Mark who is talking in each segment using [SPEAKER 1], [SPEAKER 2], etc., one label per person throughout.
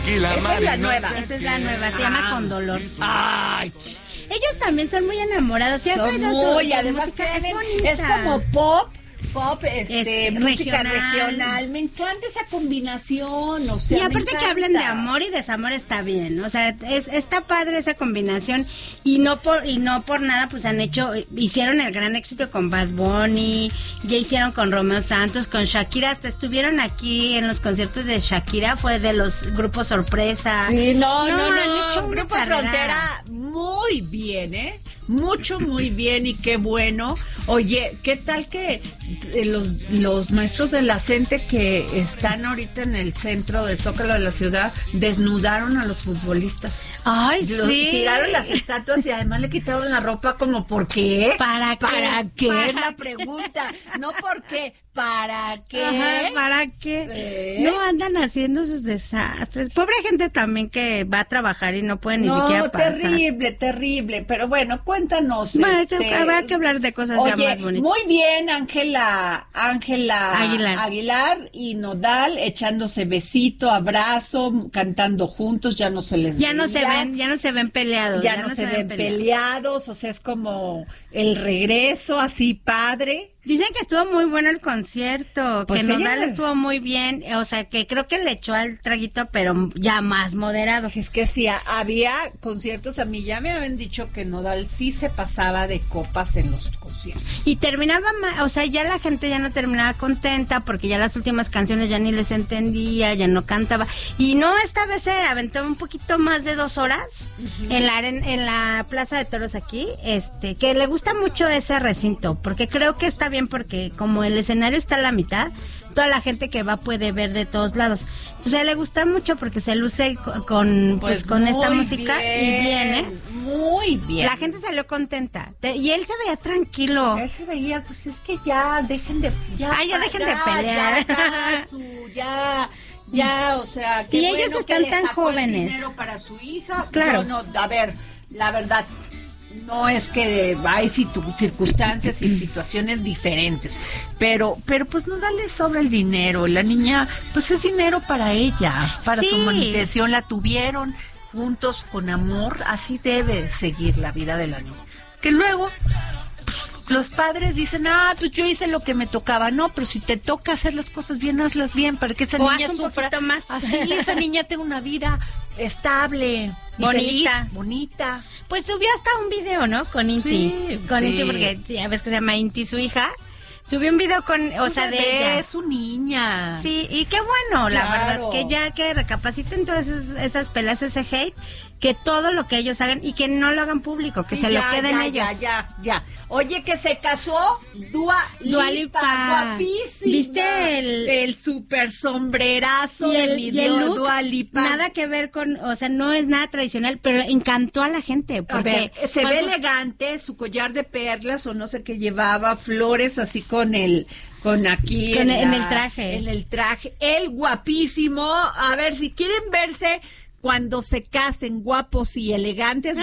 [SPEAKER 1] Esa es la nueva.
[SPEAKER 2] Esa es la nueva, se llama Con Dolor.
[SPEAKER 1] Ay,
[SPEAKER 2] Ellos también son muy enamorados. ¿Sí has
[SPEAKER 1] son
[SPEAKER 2] oído
[SPEAKER 1] muy,
[SPEAKER 2] su
[SPEAKER 1] además
[SPEAKER 2] música? Es bonita.
[SPEAKER 1] es como pop, música
[SPEAKER 2] regional.
[SPEAKER 1] regional. Me encanta esa combinación, o sea,
[SPEAKER 2] Y aparte que hablan de
[SPEAKER 1] encanta.
[SPEAKER 2] amor y desamor está bien, o sea, está padre esa combinación y no por nada pues hicieron el gran éxito con Bad Bunny, ya hicieron con Romeo Santos, con Shakira, hasta estuvieron aquí en los conciertos de Shakira, fue de los grupos sorpresa.
[SPEAKER 1] Sí, no,
[SPEAKER 2] han hecho una
[SPEAKER 1] Grupo
[SPEAKER 2] carrera.
[SPEAKER 1] Frontera, muy bien, muy bien y qué bueno. Oye, ¿qué tal que los maestros de la CENTE que están ahorita en el centro del Zócalo de la ciudad desnudaron a los futbolistas?
[SPEAKER 2] Ay,
[SPEAKER 1] Los
[SPEAKER 2] sí.
[SPEAKER 1] tiraron las estatuas y además le quitaron la ropa, como ¿por qué?
[SPEAKER 2] ¿Para qué?
[SPEAKER 1] ¿Para qué?
[SPEAKER 2] ¿Para
[SPEAKER 1] Es la pregunta. No ¿por qué? ¿Para qué?
[SPEAKER 2] Ajá, ¿para qué?
[SPEAKER 1] Sí.
[SPEAKER 2] No andan haciendo sus desastres. Pobre gente también que va a trabajar y no puede ni siquiera pasar.
[SPEAKER 1] Terrible. Pero bueno, cuéntanos.
[SPEAKER 2] Bueno, habrá que hablar de cosas ya
[SPEAKER 1] Oye,
[SPEAKER 2] más bonitas.
[SPEAKER 1] muy bien, Ángela Aguilar y Nodal echándose besito, abrazo, cantando juntos, ya no se les
[SPEAKER 2] Ya no
[SPEAKER 1] veía.
[SPEAKER 2] se ven peleados.
[SPEAKER 1] Ya no se ven peleados, o sea, es como el regreso así padre.
[SPEAKER 2] Dicen que estuvo muy bueno el concierto,
[SPEAKER 1] Pues
[SPEAKER 2] que Nodal
[SPEAKER 1] ella-
[SPEAKER 2] estuvo muy bien, o sea, que creo que le echó al traguito, pero ya más moderado.
[SPEAKER 1] Si es que sí, había conciertos, a mí ya me habían dicho que Nodal sí se pasaba de copas en los conciertos.
[SPEAKER 2] Y terminaba, o sea, ya la gente ya no terminaba contenta porque ya las últimas canciones ya ni les entendía, ya no cantaba. Y no, esta vez se aventó un poquito más de 2 horas en la Plaza de Toros aquí, que le gusta mucho ese recinto, porque creo que está bien porque como el escenario está a la mitad, toda la gente que va puede ver de todos lados. Entonces a él le gusta mucho porque se luce con esta
[SPEAKER 1] muy
[SPEAKER 2] música
[SPEAKER 1] bien,
[SPEAKER 2] y viene.
[SPEAKER 1] Muy bien.
[SPEAKER 2] La gente salió contenta y él se veía tranquilo.
[SPEAKER 1] Él se veía, pues es que ya dejen de
[SPEAKER 2] ya dejen de pelear.
[SPEAKER 1] Ya, o sea, qué
[SPEAKER 2] Y
[SPEAKER 1] bueno
[SPEAKER 2] ellos
[SPEAKER 1] que
[SPEAKER 2] están
[SPEAKER 1] le
[SPEAKER 2] tan
[SPEAKER 1] sacó el
[SPEAKER 2] jóvenes.
[SPEAKER 1] dinero para su hija.
[SPEAKER 2] Claro.
[SPEAKER 1] No, a ver, la verdad, no es que hay circunstancias y situaciones diferentes, pero pues no dale sobra el dinero. La niña, pues es dinero para ella, para
[SPEAKER 2] Sí.
[SPEAKER 1] su manutención. La tuvieron juntos con amor, así debe seguir la vida de la niña. Que luego los padres dicen, pues yo hice lo que me tocaba. No, pero si te toca hacer las cosas bien, hazlas bien, para que esa
[SPEAKER 2] O
[SPEAKER 1] niña
[SPEAKER 2] haz un
[SPEAKER 1] sufra.
[SPEAKER 2] poquito más.
[SPEAKER 1] Así, esa niña tenga una vida estable, y
[SPEAKER 2] Bonita.
[SPEAKER 1] feliz, bonita.
[SPEAKER 2] Pues subió hasta un video, ¿no? Con Inti.
[SPEAKER 1] Sí,
[SPEAKER 2] Con
[SPEAKER 1] sí.
[SPEAKER 2] Inti, porque ya ves que se llama Inti su hija. Subió un video de ella.
[SPEAKER 1] Es su niña.
[SPEAKER 2] Sí, y qué bueno, la
[SPEAKER 1] Claro.
[SPEAKER 2] verdad, que ya que recapaciten todas esas peleas, ese hate, que todo lo que ellos hagan y que no lo hagan público, que
[SPEAKER 1] Sí,
[SPEAKER 2] se lo
[SPEAKER 1] ya,
[SPEAKER 2] queden
[SPEAKER 1] ya,
[SPEAKER 2] ellos.
[SPEAKER 1] Ya. Oye, que se casó Dua Lipa, guapísima.
[SPEAKER 2] ¿Viste
[SPEAKER 1] el super sombrerazo
[SPEAKER 2] y
[SPEAKER 1] de
[SPEAKER 2] el,
[SPEAKER 1] mi
[SPEAKER 2] y el look?
[SPEAKER 1] Dua Lipa?
[SPEAKER 2] Nada que ver con, o sea, no es nada tradicional, pero encantó a la gente.
[SPEAKER 1] A
[SPEAKER 2] Porque
[SPEAKER 1] ver, se ve elegante, su collar de perlas o no sé qué llevaba, flores así con el traje. En el traje, él guapísimo. A ver, si quieren verse cuando se casen guapos y elegantes,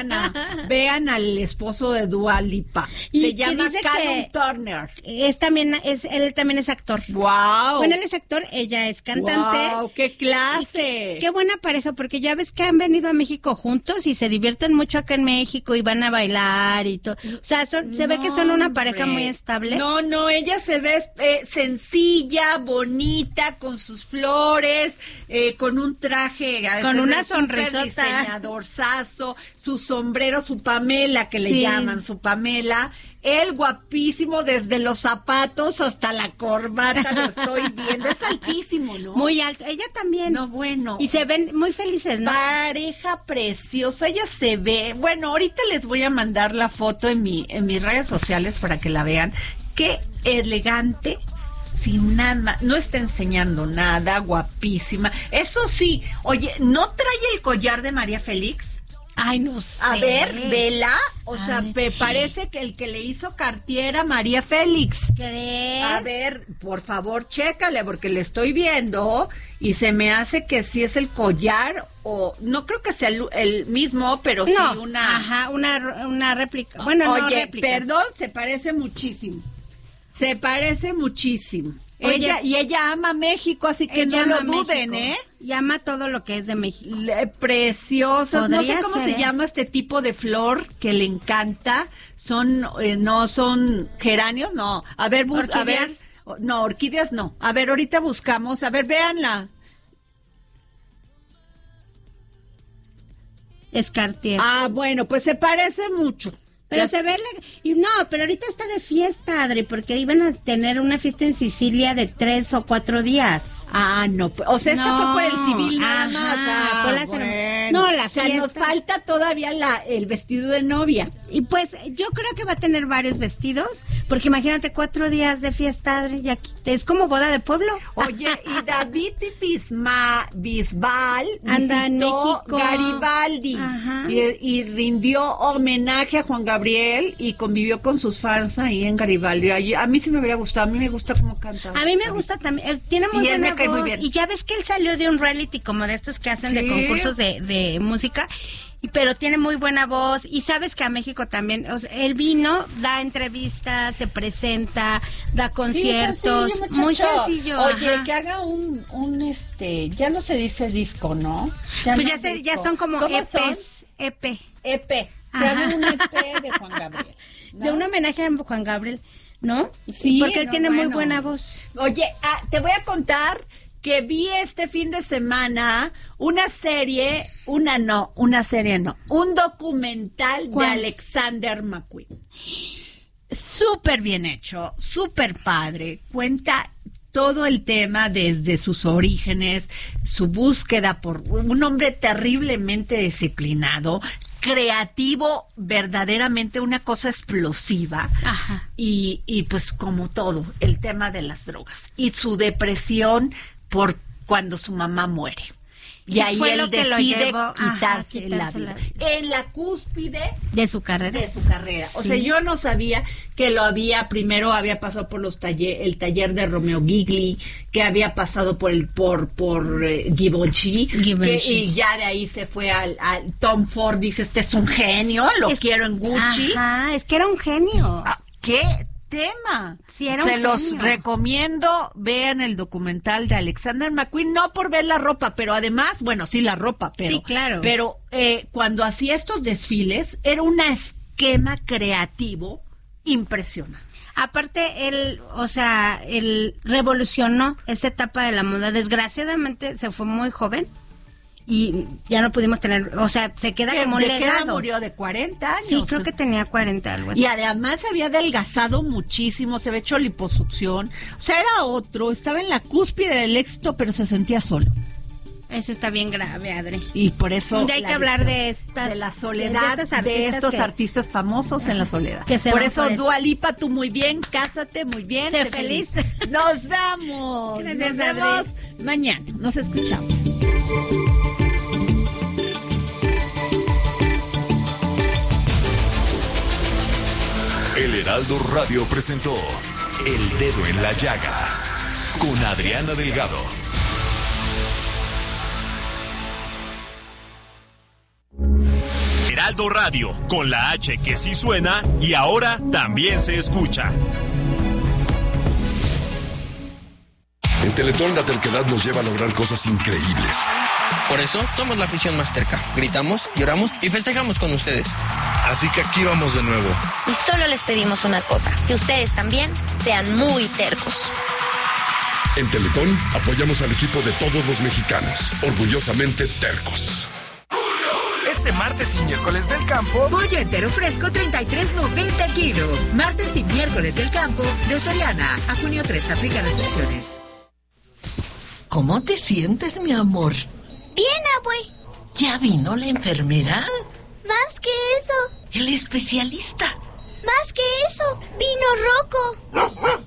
[SPEAKER 1] vean al esposo de Dua Lipa.
[SPEAKER 2] Y
[SPEAKER 1] Se
[SPEAKER 2] que
[SPEAKER 1] llama
[SPEAKER 2] dice
[SPEAKER 1] Callum Turner.
[SPEAKER 2] él también es actor.
[SPEAKER 1] Wow.
[SPEAKER 2] Bueno, él es actor, ella es cantante.
[SPEAKER 1] Wow, qué clase.
[SPEAKER 2] Qué buena pareja, porque ya ves que han venido a México juntos y se divierten mucho acá en México y van a bailar y todo. O sea, se ve que son una pareja muy estable.
[SPEAKER 1] No, ella se ve sencilla, bonita, con sus flores, con un traje,
[SPEAKER 2] con una
[SPEAKER 1] súper
[SPEAKER 2] sonrisota,
[SPEAKER 1] diseñadorzazo, su sombrero, su Pamela, que le
[SPEAKER 2] Sí.
[SPEAKER 1] llaman su Pamela. Él guapísimo, desde los zapatos hasta la corbata, lo estoy viendo. Es altísimo, ¿no?
[SPEAKER 2] muy alto. Ella también.
[SPEAKER 1] No, bueno.
[SPEAKER 2] Y se ven muy felices, ¿no?
[SPEAKER 1] Pareja preciosa, ella se ve. Bueno, ahorita les voy a mandar la foto en mis redes sociales para que la vean. Qué elegante, sin nada, no está enseñando nada, guapísima. Eso sí, oye, ¿no trae el collar de María Félix?
[SPEAKER 2] Ay, no sé.
[SPEAKER 1] A ver, vela, o sea,
[SPEAKER 2] ver.
[SPEAKER 1] me parece que el que le hizo Cartier a María Félix.
[SPEAKER 2] ¿Crees?
[SPEAKER 1] A ver, por favor, chécale, porque le estoy viendo y se me hace que sí es el collar, o no creo que sea el mismo, pero
[SPEAKER 2] no,
[SPEAKER 1] sí una...
[SPEAKER 2] Ajá, una réplica. Bueno, no
[SPEAKER 1] Oye,
[SPEAKER 2] réplicas.
[SPEAKER 1] perdón, se parece muchísimo. Se parece muchísimo. Ella ama México, así que no lo duden,
[SPEAKER 2] México, y ama todo lo que es de México.
[SPEAKER 1] Preciosas, no sé cómo se llama este tipo de flor que le encanta. No son geranios, no. A ver, no, orquídeas no. A ver, ahorita buscamos, a ver, véanla.
[SPEAKER 2] Es Cartier.
[SPEAKER 1] Ah, bueno, pues se parece mucho.
[SPEAKER 2] Pero se ve pero ahorita está de fiesta, Adri, porque iban a tener una fiesta en Sicilia de 3 o 4 días.
[SPEAKER 1] Ah, no, o sea, esta fue por el civil nada más.
[SPEAKER 2] No, la fiesta.
[SPEAKER 1] O sea, nos falta todavía el vestido de novia.
[SPEAKER 2] Y pues yo creo que va a tener varios vestidos, porque imagínate 4 días de fiesta, Adri, y aquí es como boda de pueblo.
[SPEAKER 1] Oye, y David Bisbal
[SPEAKER 2] anda en México,
[SPEAKER 1] Garibaldi, y rindió homenaje a Juan Gabriel y convivió con sus fans ahí en Garibaldi. A mí sí me hubiera gustado, a mí me gusta cómo canta.
[SPEAKER 2] A mí me gusta también, tiene muy buena voz, muy bien. Y ya ves que él salió de un reality como de estos que hacen de concursos de música, pero tiene muy buena voz. Y sabes que a México también, o sea, él vino, da entrevistas, se presenta, da conciertos, muy sencillo.
[SPEAKER 1] Oye, que haga un ya no se dice disco, ¿no?
[SPEAKER 2] Pues ya son como EPs, EP.
[SPEAKER 1] Que haga un EP de Juan Gabriel, ¿no?
[SPEAKER 2] De un homenaje a Juan Gabriel, ¿no?
[SPEAKER 1] Sí.
[SPEAKER 2] Porque él tiene muy buena voz.
[SPEAKER 1] Oye, te voy a contar que vi este fin de semana un documental de Alexander McQueen. Súper bien hecho, súper padre. Cuenta todo el tema desde sus orígenes, su búsqueda por un hombre terriblemente disciplinado, creativo, verdaderamente una cosa explosiva. Y pues como todo, el tema de las drogas y su depresión por cuando su mamá muere. Y ahí él decide quitarse la vida. En la cúspide
[SPEAKER 2] de su carrera.
[SPEAKER 1] Sí. O sea, yo no sabía que primero había pasado por el taller de Romeo Gigli, que había pasado por Givenchy, y ya de ahí se fue al Tom Ford. Dice, este es un genio, quiero en Gucci.
[SPEAKER 2] Es que era un genio.
[SPEAKER 1] ¿Qué tema?
[SPEAKER 2] Sí, era
[SPEAKER 1] Se los recomiendo, vean el documental de Alexander McQueen, no por ver la ropa, pero además, bueno, sí la ropa, pero
[SPEAKER 2] sí, claro.
[SPEAKER 1] Pero cuando hacía estos desfiles era un esquema creativo impresionante.
[SPEAKER 2] Aparte, él revolucionó esa etapa de la moda. Desgraciadamente se fue muy joven y ya no pudimos tener, o sea, se queda como un legado.
[SPEAKER 1] Murió de 40 años.
[SPEAKER 2] Sí, creo que tenía 40, algo así.
[SPEAKER 1] Y además había adelgazado muchísimo, se había hecho liposucción. O sea, estaba en la cúspide del éxito, pero se sentía solo.
[SPEAKER 2] Eso está bien grave, Adri.
[SPEAKER 1] Y por eso
[SPEAKER 2] hay que hablar de
[SPEAKER 1] la soledad de estos artistas famosos en la soledad.
[SPEAKER 2] Por
[SPEAKER 1] eso, Dua Lipa, tú muy bien, cásate muy bien,
[SPEAKER 2] sé feliz.
[SPEAKER 1] Nos vamos.
[SPEAKER 2] Gracias,
[SPEAKER 1] nos vemos mañana. Nos escuchamos.
[SPEAKER 3] El Heraldo Radio presentó El Dedo en la Llaga con Adriana Delgado. Heraldo Radio, con la H que sí suena y ahora también se escucha.
[SPEAKER 4] En Teletón la terquedad nos lleva a lograr cosas increíbles.
[SPEAKER 5] Por eso somos la afición más terca. Gritamos, lloramos y festejamos con ustedes.
[SPEAKER 6] Así que aquí vamos de nuevo.
[SPEAKER 7] Y solo les pedimos una cosa, que ustedes también sean muy tercos.
[SPEAKER 4] En Teletón apoyamos al equipo de todos los mexicanos, orgullosamente tercos.
[SPEAKER 8] Este martes y miércoles del campo,
[SPEAKER 9] pollo entero fresco 33.90 kilo. Martes y miércoles del campo de Soriana. A junio 3 aplica restricciones.
[SPEAKER 10] ¿Cómo te sientes, mi amor?
[SPEAKER 11] Bien, abue.
[SPEAKER 10] ¿Ya vino la enfermera?
[SPEAKER 11] Más que eso.
[SPEAKER 10] El especialista.
[SPEAKER 11] Más que eso. Vino Rocco.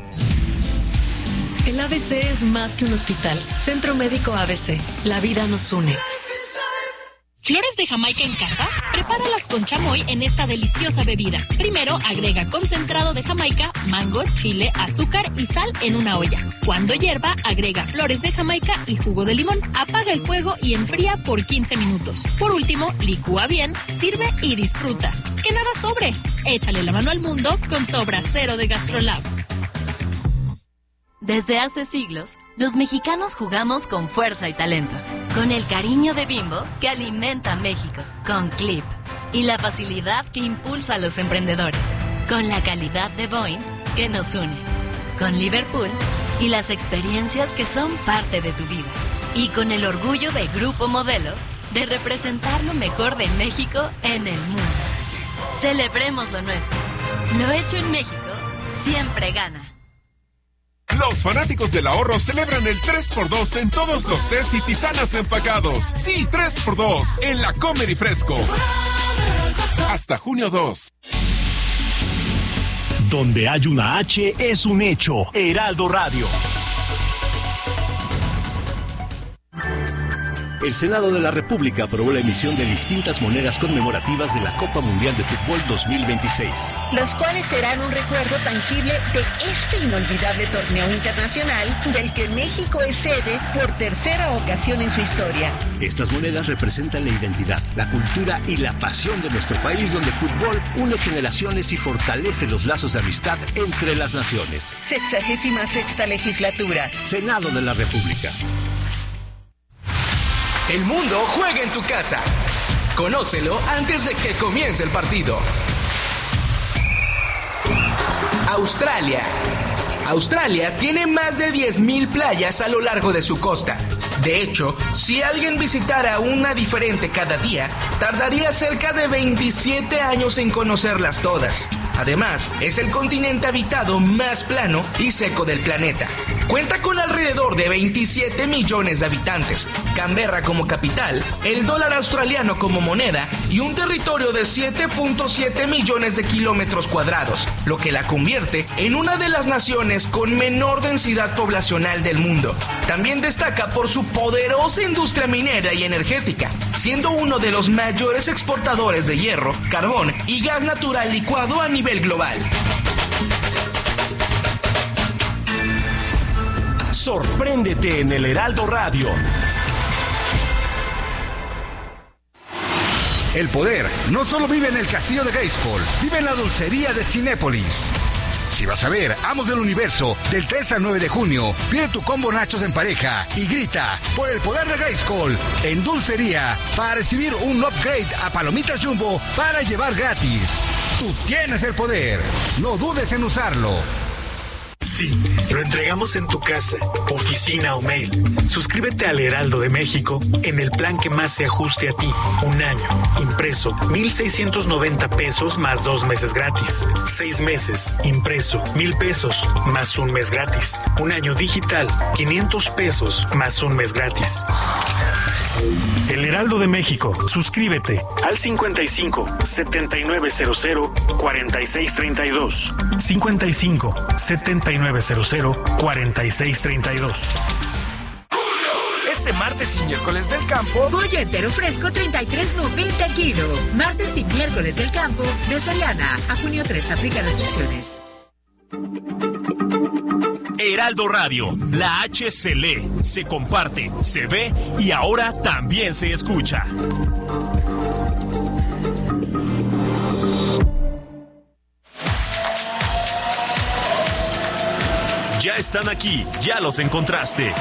[SPEAKER 12] El ABC es más que un hospital. Centro Médico ABC. La vida nos une.
[SPEAKER 13] ¿Flores de Jamaica en casa? Prepáralas con chamoy en esta deliciosa bebida. Primero, agrega concentrado de Jamaica, mango, chile, azúcar y sal en una olla. Cuando hierva, agrega flores de Jamaica y jugo de limón. Apaga el fuego y enfría por 15 minutos. Por último, licúa bien, sirve y disfruta. ¡Que nada sobre! Échale la mano al mundo con Sobra Cero de GastroLab.
[SPEAKER 12] Desde hace siglos, los mexicanos jugamos con fuerza y talento, con el cariño de Bimbo que alimenta a México, con Clip, y la facilidad que impulsa a los emprendedores, con la calidad de Boeing que nos une, con Liverpool y las experiencias que son parte de tu vida, y con el orgullo de Grupo Modelo de representar lo mejor de México en el mundo. Celebremos lo nuestro. Lo hecho en México siempre gana.
[SPEAKER 14] Los fanáticos del ahorro celebran el 3x2 en todos los tés y tisanas empacados. Sí, 3x2 en la Comer y Fresco. Hasta junio 2.
[SPEAKER 15] Donde hay una H es un hecho. Heraldo Radio.
[SPEAKER 16] El Senado de la República aprobó la emisión de distintas monedas conmemorativas de la Copa Mundial de Fútbol 2026.
[SPEAKER 17] Las cuales serán un recuerdo tangible de este inolvidable torneo internacional del que México es sede por tercera ocasión en su historia.
[SPEAKER 16] Estas monedas representan la identidad, la cultura y la pasión de nuestro país, donde el fútbol une generaciones y fortalece los lazos de amistad entre las naciones.
[SPEAKER 17] 66ª legislatura.
[SPEAKER 16] Senado de la República.
[SPEAKER 18] El mundo juega en tu casa. Conócelo antes de que comience el partido. Australia. Australia tiene más de 10,000 playas a lo largo de su costa. De hecho, si alguien visitara una diferente cada día, tardaría cerca de 27 años en conocerlas todas. Además, es el continente habitado más plano y seco del planeta. Cuenta con alrededor de 27 millones de habitantes, Canberra como capital, el dólar australiano como moneda y un territorio de 7.7 millones de kilómetros cuadrados, lo que la convierte en una de las naciones con menor densidad poblacional del mundo. También destaca por su poderosa industria minera y energética, siendo uno de los mayores exportadores de hierro, carbón y gas natural licuado a nivel global.
[SPEAKER 15] Sorpréndete en el Heraldo Radio.
[SPEAKER 8] El poder no solo vive en el castillo de Grayskull, vive en la dulcería de Cinépolis. Si vas a ver Amos del Universo del 3 al 9 de junio, pide tu combo nachos en pareja y grita por el poder de Grayskull en dulcería para recibir un upgrade a palomitas Jumbo para llevar gratis. Tú tienes el poder, no dudes en usarlo.
[SPEAKER 19] Sí, lo entregamos en tu casa, oficina o mail. Suscríbete al Heraldo de México en el plan que más se ajuste a ti. Un año, impreso, 1,690 pesos más 2 meses gratis. 6 meses, impreso, 1,000 pesos más 1 mes gratis. Un año digital, 500 pesos más 1 mes gratis. El Heraldo de México. Suscríbete al 55 7900 4632. 55 7900 4632.
[SPEAKER 8] Este martes y miércoles del campo,
[SPEAKER 9] pollo entero fresco 33.90 el kilo. Martes y miércoles del campo de Soriana a junio 3. Aplica restricciones.
[SPEAKER 15] Heraldo Radio, la H se lee, se comparte, se ve y ahora también se escucha. Ya están aquí, ya los encontraste.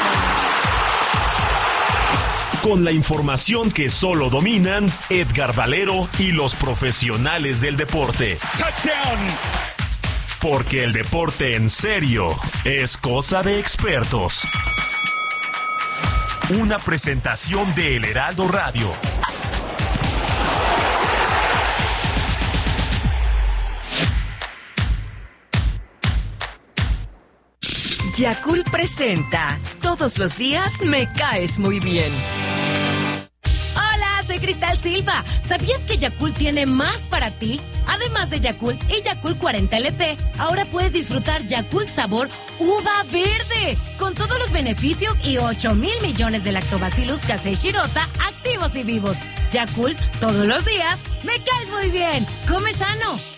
[SPEAKER 15] Con la información que solo dominan Edgar Valero y los profesionales del deporte. ¡Touchdown! Porque el deporte en serio es cosa de expertos. Una presentación de El Heraldo Radio.
[SPEAKER 20] Yakult presenta Todos los días me caes muy bien. Hola, soy Cristal Silva. ¿Sabías que Yakult tiene más para ti? Además de Yakult y Yakult 40 LT, ahora puedes disfrutar Yakult sabor uva verde, con todos los beneficios y 8,000 millones de lactobacillus casei shirota activos y vivos. Yakult, todos los días, me caes muy bien. Come sano.